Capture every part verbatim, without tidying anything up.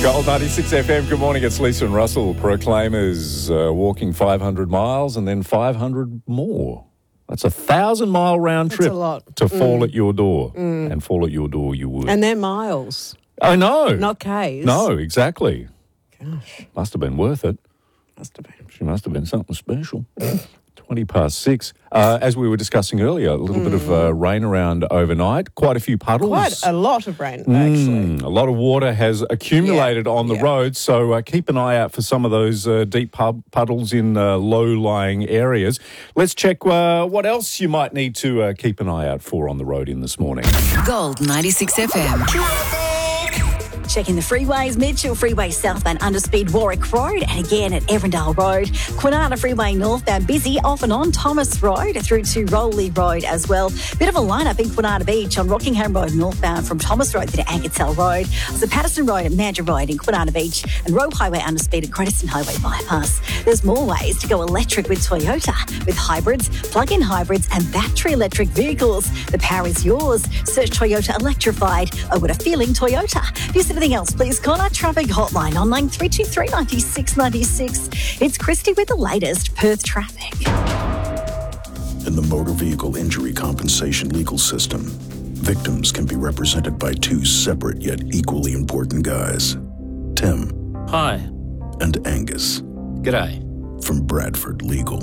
Gold ninety-six F M, good morning, it's Lisa and Russell. Proclaimers uh, walking five hundred miles and then five hundred more. That's a thousand mile round That's trip a lot. to fall Mm. at your door. Mm. And fall at your door you would. And they're miles, I know. not Ks. No, exactly. Gosh, Must have been worth it. must have been. She must have been something special. twenty past six. Uh, as we were discussing earlier, a little mm. bit of uh, rain around overnight. Quite a few puddles. Quite a lot of rain, actually. Mm, a lot of water has accumulated Yeah, on the yeah. roads, so uh, keep an eye out for some of those uh, deep pub- puddles in uh, low-lying areas. Let's check uh, what else you might need to uh, keep an eye out for on the road in this morning. Gold ninety-six F M. Checking the freeways, Mitchell Freeway southbound underspeed Warwick Road, and again at Erindale Road. Quinana Freeway northbound busy off and on Thomas Road through to Rowley Road as well. Bit of a lineup in Quinana Beach on Rockingham Road northbound from Thomas Road to Ankertell Road. So Patterson Road at Mandurah Road in Quinana Beach and Roe Highway underspeed at Crediston Highway bypass. There's more ways to go electric with Toyota, with hybrids, plug-in hybrids and battery electric vehicles. The power is yours. Search Toyota Electrified. Oh, what a feeling, Toyota. If there's anything else, please call our traffic hotline on line three two three, nine six nine six. It's Christy with the latest Perth traffic. In the motor vehicle injury compensation legal system, victims can be represented by two separate yet equally important guys. Tim. Hi. And Angus. G'day. From Bradford Legal.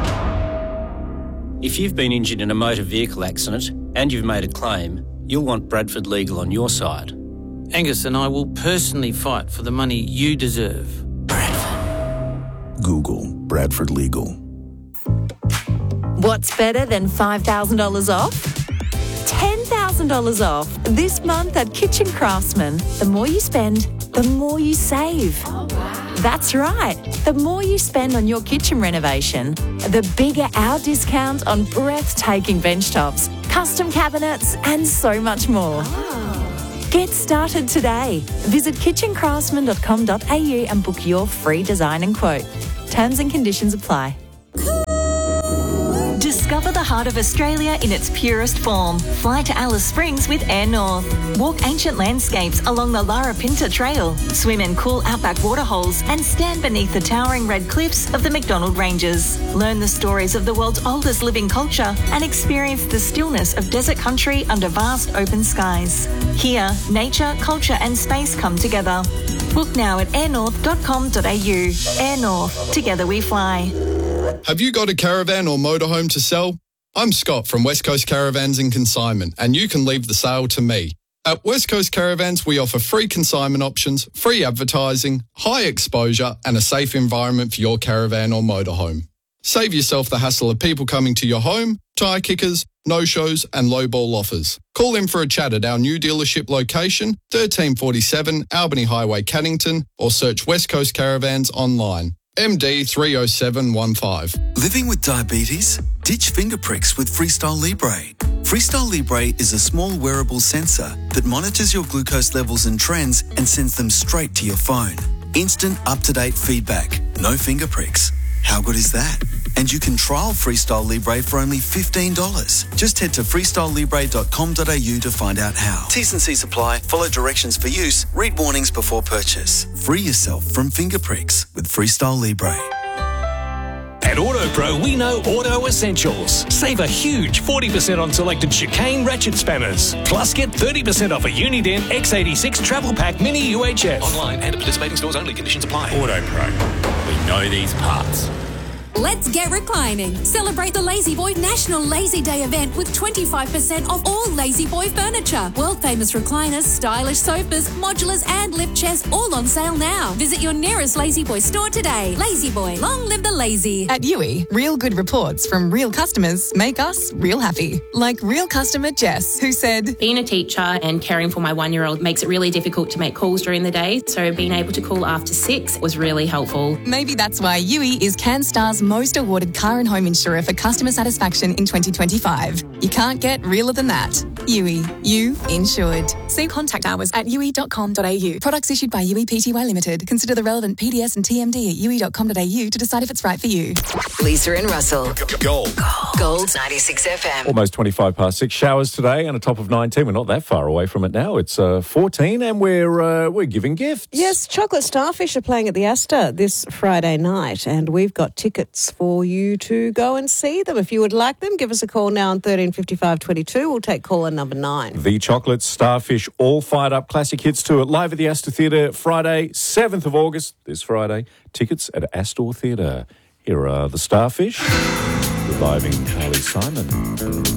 If you've been injured in a motor vehicle accident and you've made a claim, you'll want Bradford Legal on your side. Angus and I will personally fight for the money you deserve. Bradford. Google Bradford Legal. What's better than five thousand dollars off? ten thousand dollars off this month at Kitchen Craftsman. The more you spend, the more you save. Oh, wow. That's right. The more you spend on your kitchen renovation, the bigger our discount on breathtaking bench tops, custom cabinets and so much more. Oh. Get started today. Visit kitchen craftsman dot com dot a u and book your free design and quote. Terms and conditions apply. Discover the heart of Australia in its purest form. Fly to Alice Springs with Air North. Walk ancient landscapes along the Larapinta Trail. Swim in cool outback waterholes and stand beneath the towering red cliffs of the McDonnell Ranges. Learn the stories of the world's oldest living culture and experience the stillness of desert country under vast open skies. Here, nature, culture and space come together. Book now at air north dot com dot a u. Air North. Together we fly. Have you got a caravan or motorhome to sell? I'm Scott from West Coast Caravans and Consignment, and you can leave the sale to me. At West Coast Caravans, we offer free consignment options, free advertising, high exposure, and a safe environment for your caravan or motorhome. Save yourself the hassle of people coming to your home, tyre kickers, no-shows, and low-ball offers. Call in for a chat at our new dealership location, thirteen forty-seven Albany Highway, Cannington, or search West Coast Caravans online. M D three oh seven one five. Living with diabetes? Ditch finger pricks with Freestyle Libre. Freestyle Libre is a small wearable sensor that monitors your glucose levels and trends and sends them straight to your phone. Instant, up-to-date feedback. No finger pricks. How good is that? And you can trial Freestyle Libre for only fifteen dollars. Just head to freestyle libre dot com dot a u to find out how. T's and C's apply. Follow directions for use. Read warnings before purchase. Free yourself from finger pricks with Freestyle Libre. At AutoPro, we know auto essentials. Save a huge forty percent on selected chicane ratchet spanners. Plus, get thirty percent off a Uniden X eighty-six Travel Pack Mini U H F. Online and at participating stores only. Conditions apply. AutoPro. We know these parts. Let's get reclining. Celebrate the Lazy Boy National Lazy Day event with twenty-five percent off all Lazy Boy furniture. World famous recliners, stylish sofas, modulars and lift chairs all on sale now. Visit your nearest Lazy Boy store today. Lazy Boy, long live the lazy. At U I, real good reports from real customers make us real happy. Like real customer Jess, who said, being a teacher and caring for my one-year-old makes it really difficult to make calls during the day, so being able to call after six was really helpful. Maybe that's why U I is CanStar's most awarded car and home insurer for customer satisfaction in twenty twenty-five. You can't get realer than that. U E, you insured. See contact hours at u e dot com dot a u. Products issued by U E P T Y Limited. Consider the relevant P D S and T M D at u e dot com dot a u to decide if it's right for you. Lisa and Russell. Gold. Gold ninety-six F M. Almost twenty-five past six. Showers today and a top of nineteen. We're not that far away from it now. It's uh, fourteen and we're uh, we're giving gifts. Yes, Chocolate Starfish are playing at the Astor this Friday night, and we've got tickets for you to go and see them. If you would like them, give us a call now on thirteen fifty-five twenty-two. We'll take caller number nine. The Chocolate Starfish All Fired Up Classic Hits Tour live at the Astor Theatre Friday, seventh of August, this Friday. Tickets at Astor Theatre. Here are the Starfish, reviving Carly Simon.